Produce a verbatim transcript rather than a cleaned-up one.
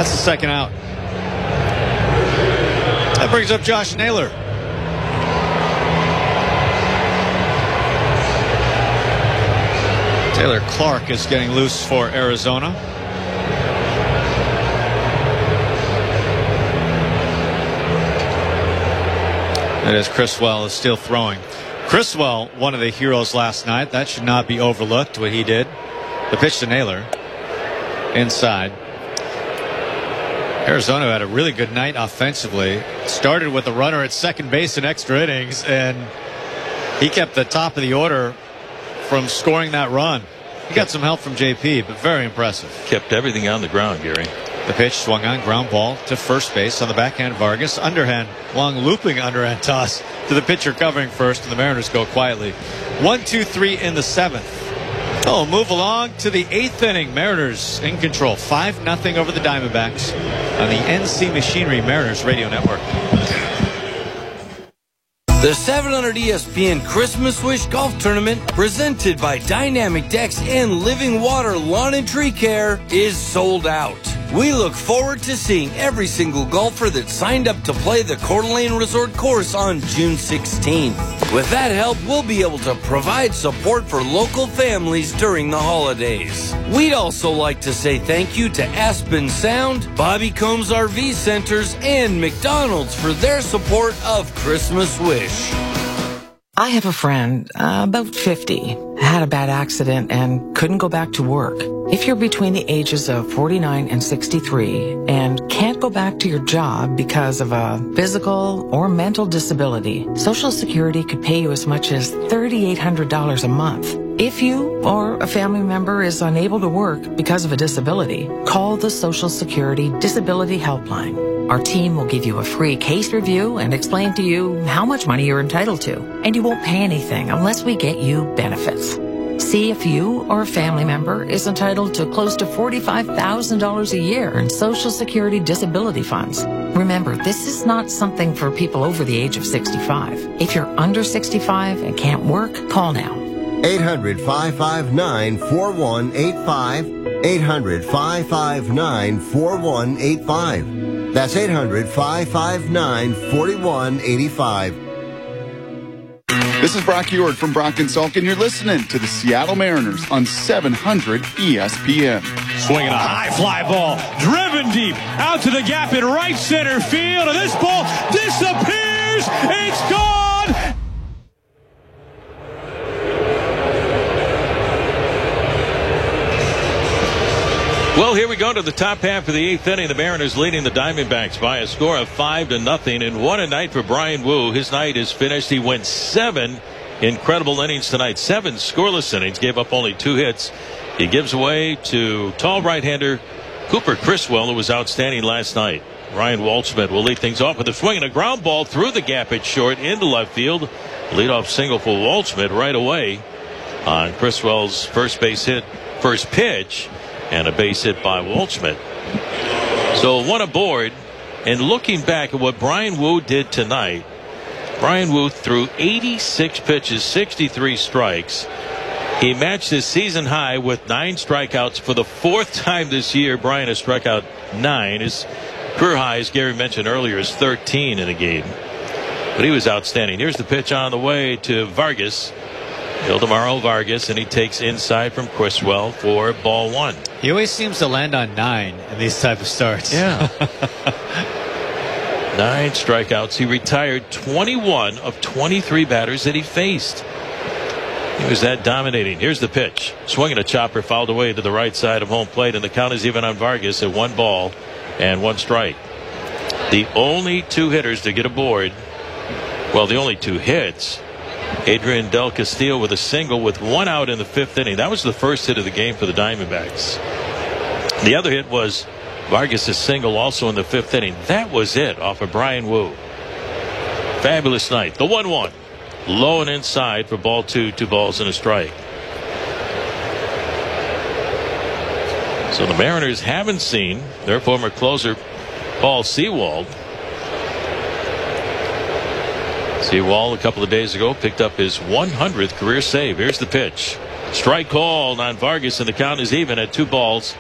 That's the second out. That brings up Josh Naylor. Taylor Clark is getting loose for Arizona. And as Criswell is still throwing. Criswell, one of the heroes last night. That should not be overlooked, what he did. The pitch to Naylor. Inside. Arizona had a really good night offensively. Started with a runner at second base in extra innings, and he kept the top of the order from scoring that run. He got some help from J P, but very impressive. Kept everything on the ground, Gary. The pitch swung on, ground ball to first base on the backhand. Vargas, underhand, long looping underhand toss to the pitcher covering first, and the Mariners go quietly. One, two, three in the seventh. Oh, move along to the eighth inning. Mariners in control, five nothing over the Diamondbacks on the N C Machinery Mariners Radio Network. The seven hundred E S P N Christmas Wish Golf Tournament, presented by Dynamic Decks and Living Water Lawn and Tree Care, is sold out. We look forward to seeing every single golfer that signed up to play the Coeur d'Alene Resort course on June sixteenth. With that help, we'll be able to provide support for local families during the holidays. We'd also like to say thank you to Aspen Sound, Bobby Combs R V Centers, and McDonald's for their support of Christmas Wish. I have a friend, uh, about fifty, had a bad accident and couldn't go back to work. If you're between the ages of forty-nine and sixty-three and can't go back to your job because of a physical or mental disability, Social Security could pay you as much as three thousand eight hundred dollars a month. If you or a family member is unable to work because of a disability, call the Social Security Disability Helpline. Our team will give you a free case review and explain to you how much money you're entitled to. And you won't pay anything unless we get you benefits. See if you or a family member is entitled to close to forty-five thousand dollars a year in Social Security disability funds. Remember, this is not something for people over the age of sixty-five. If you're under sixty-five and can't work, call now. eight hundred, five five nine, four one eight five. eight hundred, five five nine, four one eight five. That's eight hundred, five five nine, four one eight five. This is Brock Ewart from Brock and Salk, and you're listening to the Seattle Mariners on seven hundred E S P N. Swinging a high fly ball, driven deep, out to the gap in right center field, and this ball disappears. It's gone. Well, here we go to the top half of the eighth inning. The Mariners leading the Diamondbacks by a score of five to nothing. And what a night for Bryan Woo. His night is finished. He went seven incredible innings tonight. Seven scoreless innings. Gave up only two hits. He gives away to tall right-hander Cooper Criswell, who was outstanding last night. Ryan Waldschmidt will lead things off with a swing and a ground ball through the gap at short into left field. Leadoff single for Waldschmidt right away on Criswell's first base hit, first pitch. And a base hit by Waldschmidt. So one aboard. And looking back at what Bryan Woo did tonight, Bryan Woo threw eighty-six pitches, sixty-three strikes. He matched his season high with nine strikeouts for the fourth time this year. Bryan has struck out nine. His career high, as Gary mentioned earlier, is thirteen in a game. But he was outstanding. Here's the pitch on the way to Vargas. Ildemaro Vargas, and he takes inside from Criswell for ball one. He always seems to land on nine in these type of starts. Yeah. Nine strikeouts. He retired twenty-one of twenty-three batters that he faced. He was that dominating. Here's the pitch. Swinging a chopper, fouled away to the right side of home plate, and the count is even on Vargas at one ball and one strike. The only two hitters to get aboard, well, the only two hits, Adrian Del Castillo with a single with one out in the fifth inning. That was the first hit of the game for the Diamondbacks. The other hit was Vargas' single also in the fifth inning. That was it off of Bryan Woo. Fabulous night. The one one. Low and inside for ball two. Two balls and a strike. So the Mariners haven't seen their former closer, Paul Sewald. Sewald a couple of days ago picked up his one hundredth career save. Here's the pitch. Strike called on Vargas, and the count is even at two balls